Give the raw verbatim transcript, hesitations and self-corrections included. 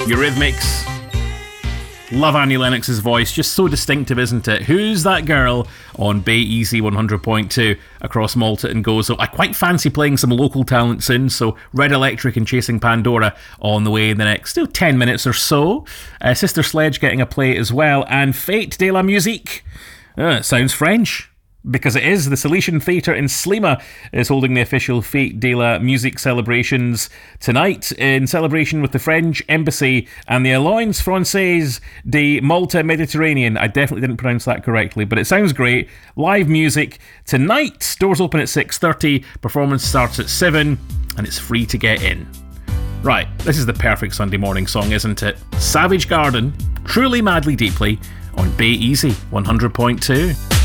Eurythmics. Love Annie Lennox's voice, just so distinctive, isn't it? Who's That Girl on Bay Easy one hundred point two across Malta and Gozo. I quite fancy playing some local talent soon, so Red Electric and Chasing Pandora on the way in the next oh, ten minutes or so. Uh, Sister Sledge getting a play as well, and Fête de la Musique. Uh, it sounds French. Because it is. The Salesian Theatre in Slima is holding the official Fête de la Musique celebrations tonight in celebration with the French Embassy and the Alliance Française de Malta Mediterranean. I definitely didn't pronounce that correctly, but it sounds great. Live music tonight. Doors open at six thirty, performance starts at seven, and it's free to get in. Right, this is the perfect Sunday morning song, isn't it? Savage Garden, Truly Madly Deeply on Bay Easy one hundred point two.